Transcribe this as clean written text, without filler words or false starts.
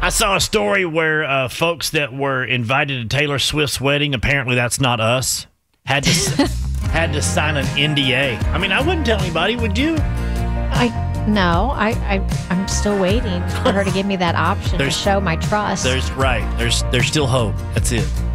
I saw a story where folks that were invited to Taylor Swift's wedding, apparently that's not us, had to sign an NDA. I mean, I wouldn't tell anybody, would you? I'm still waiting for her to give me that option to show my trust. There's still hope. That's it.